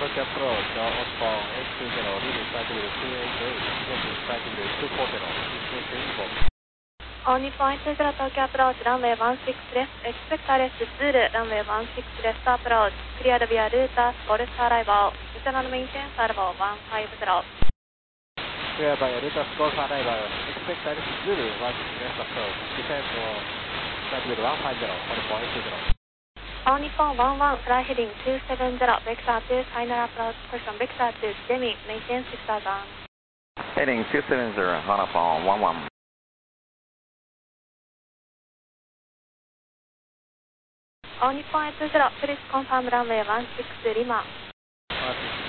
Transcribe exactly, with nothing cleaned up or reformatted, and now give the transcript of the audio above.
Tokyo approach, outbound eight two zero, leading cycle two eight eight, getting cycle two four zero, dismiss info. On日本いちゼロ東京アプローチ、ランウェイワンシックスレフト、エクスペクターレスツール、ランウェイワンシックスレフトアプローチ、クリアドビアルータース、ゴルフアライバー、インターナルメインテンサルボーワンファイブゼロ。 Clear by Rutas Golf Arrival, expect Alice Zulu one six left approach, descent for W one five zero, on point two zero. On日本ワンワン、フライヘディングツーセブンゼロ、ベクターツー、ファイナルアプローチ、ポジションベクターツー、ジェミ、メインテンシクターザン。 Heading two seven zero, Honopon one one. On日本いちゼロ、プリスコンファームランウェイワンシックスリマ。 one six